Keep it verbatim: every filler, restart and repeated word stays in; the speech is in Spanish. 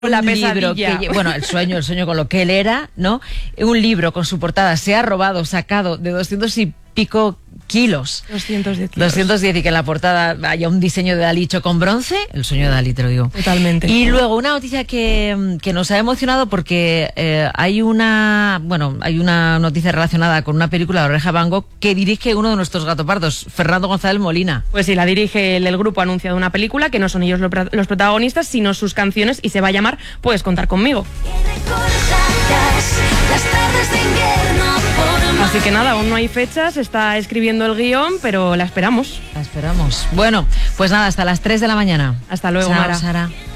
La un libro pesadilla. que, bueno, el sueño, el sueño con lo que él era, ¿no? Un libro con su portada se ha robado, sacado de doscientos y pico kilos. doscientos diez kilos. doscientos diez y que en la portada haya un diseño de Dalí hecho con bronce. El sueño de Dalí, te lo digo. Totalmente. Y luego una noticia que, que nos ha emocionado porque eh, hay una, bueno, hay una noticia relacionada con una película de Oreja Van Gogh que dirige uno de nuestros gatopardos, Fernando González Molina. Pues sí, la dirige el, el grupo, ha anunciado una película que no son ellos lo, los protagonistas, sino sus canciones, y se va a llamar Puedes contar conmigo. Así que nada, aún no hay fechas, está escribiendo el guión, pero la esperamos. La esperamos. Bueno, pues nada, hasta las tres de la mañana. Hasta luego, Chao, Mara. Sara.